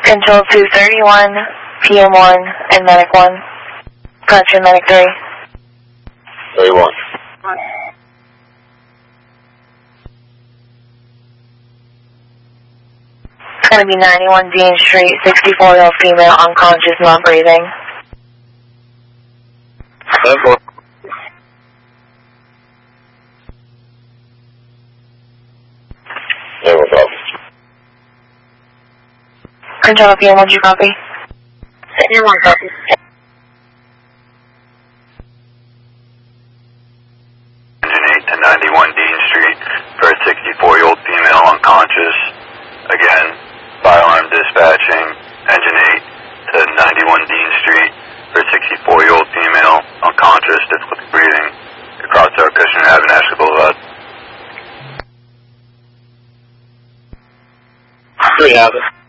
Control 231, PM1, and Medic 1. Gotcha, Medic 3. 31. It's going to be 91 Dean Street, 64-year-old female, unconscious, not breathing. 10-4. No problem. Control PM1, did you copy? PM1 copy. Engine 8 to 91 Dean Street for a 64-year-old female unconscious. Again, fire alarm dispatching. Engine 8 to 91 Dean Street for a 64-year-old female unconscious, difficulty breathing. Across our Cushing Ave and Ashley Boulevard. 3 Ave.